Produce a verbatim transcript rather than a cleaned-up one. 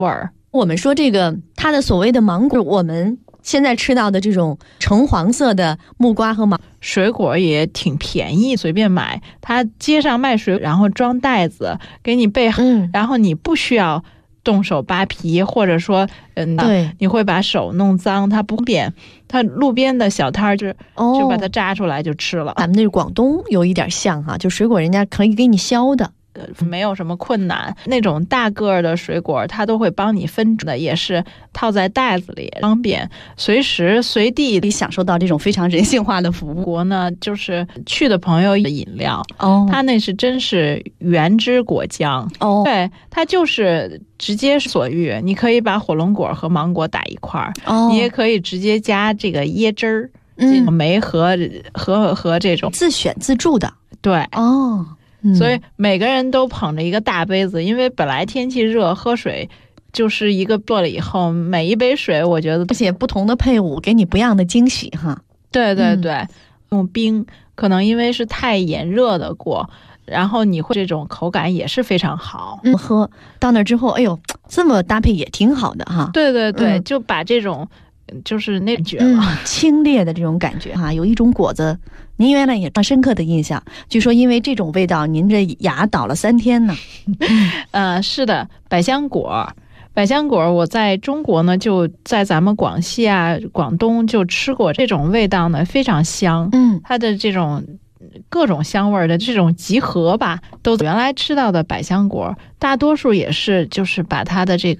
味儿。 我们说这个它的所谓的芒果，我们现在吃到的这种橙黄色的木瓜和芒水果也挺便宜，随便买，它街上卖水，然后装袋子给你备好， 嗯， 然后你不需要动手扒皮，或者说嗯， 对， 你会把手弄脏，它不便。它路边的小摊儿就、 哦、 就把它扎出来就吃了。 咱们那广东有一点像哈，就水果人家可以给你削的。 呃，没有什么困难，那种大个儿的水果它都会帮你分的，也是套在袋子里，方便随时随地可以享受到这种非常人性化的服务。 国呢，就是去的朋友的饮料， 哦， 它那是真是原汁果浆， 哦， 对，它就是直接所欲，你可以把火龙果和芒果打一块儿， 哦， 你也可以直接加这个椰汁儿， 嗯， 梅和和和这种自选自助的， 对， 哦。 所以每个人都捧着一个大杯子，因为本来天气热，喝水就是一个做了以后，每一杯水我觉得， 而且不同的配伍给你不一样的惊喜哈。 对对对，用、嗯、冰可能因为是太炎热的过，然后你会这种口感也是非常好。 嗯，喝到那之后，哎呦，这么搭配也挺好的哈。 对对对， 嗯、 就把这种就是那感觉了、 嗯，清冽的这种感觉哈。有一种果子，您原来也有深刻的印象，据说因为这种味道，您这牙倒了三天呢。 呃，是的，百香果。百香果我在中国呢，就在咱们广西啊、广东就吃过，这种味道呢非常香。 嗯， 它的这种各种香味的这种集合吧，都原来吃到的百香果，大多数也是就是把它的这个